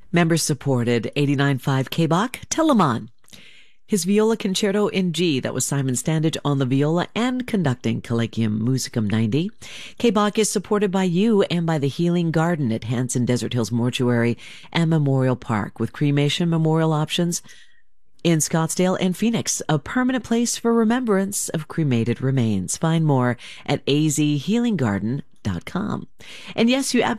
Members supported 89.5 KBach Telemann. His viola concerto in G, that was Simon Standage on the viola and conducting Collegium Musicum 90. KBach is supported by you and by the Healing Garden at Hanson Desert Hills Mortuary and Memorial Park, with cremation memorial options in Scottsdale and Phoenix, a permanent place for remembrance of cremated remains. Find more at azhealinggarden.com. And yes, you